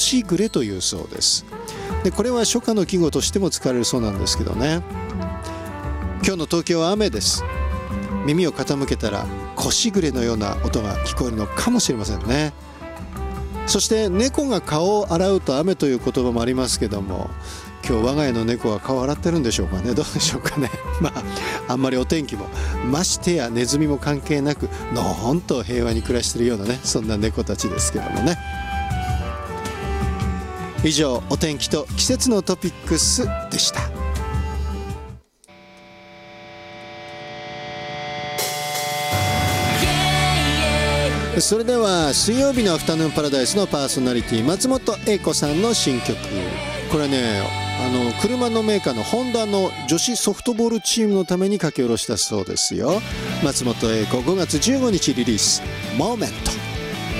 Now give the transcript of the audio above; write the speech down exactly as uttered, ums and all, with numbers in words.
腰暮れというそうです。でこれは初夏の季語としても使われるそうなんですけどね。今日の東京は雨です。耳を傾けたら腰暮れのような音が聞こえるのかもしれませんね。そして猫が顔を洗うと雨という言葉もありますけども、今日我が家の猫は顔を洗ってるんでしょうかね。どうでしょうかね。まああんまりお天気もましてやネズミも関係なくのほんと平和に暮らしているようなね、そんな猫たちですけどもね。以上、お天気と季節のトピックスでした。それでは水曜日のアフタヌーンパラダイスのパーソナリティ松本英子さんの新曲、これはね、あの車のメーカーのホンダの女子ソフトボールチームのために書き下ろしたそうですよ。松本英子ごがつじゅうごにちリリース、モーメント。